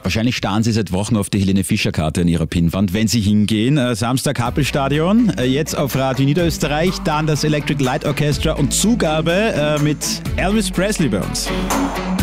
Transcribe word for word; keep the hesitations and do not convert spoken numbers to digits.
Wahrscheinlich starren Sie seit Wochen auf die Helene Fischer-Karte an Ihrer Pinnwand, wenn Sie hingehen. Äh, Samstag Happelstadion, äh, jetzt auf Radio Niederösterreich, dann das Electric Light Orchestra und Zugabe äh, mit Elvis Presley bei uns.